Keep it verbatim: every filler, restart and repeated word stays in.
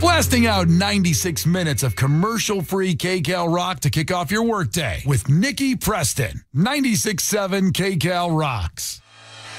Blasting out ninety-six minutes of commercial-free K Cal rock to kick off your workday with Nikki Preston. ninety-six point seven K Cal rocks.